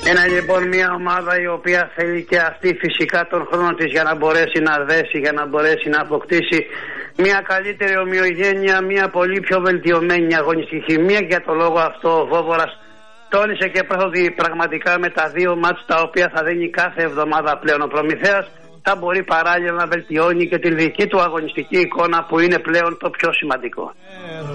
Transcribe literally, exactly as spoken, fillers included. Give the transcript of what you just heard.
Είναι λοιπόν μια ομάδα η οποία θέλει και αυτή φυσικά τον χρόνο της για να μπορέσει να δέσει, για να μπορέσει να αποκτήσει μια καλύτερη ομοιογένεια, μια πολύ πιο βελτιωμένη αγωνιστική χημεία. Και για το λόγο αυτό ο Βόβορας τόνισε και πρώτα ότι πραγματικά με τα δύο μάτς τα οποία θα δίνει κάθε εβδομάδα πλέον ο Προμηθέας θα μπορεί παράλληλα να βελτιώνει και την δική του αγωνιστική εικόνα που είναι πλέον το πιο σημαντικό.